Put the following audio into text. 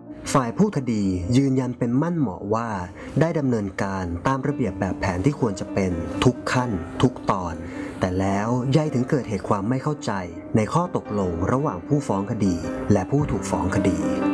ฝ่ายผู้คดียืนยันเป็นมั่นเหมาะว่าได้ดำเนินการตามระเบียบแบบแผนที่ควรจะเป็นทุกขั้นทุกตอนแต่แล้วยัยถึงเกิดเหตุความไม่เข้าใจในข้อตกลงระหว่างผู้ฟ้องคดีและผู้ถูกฟ้องคดี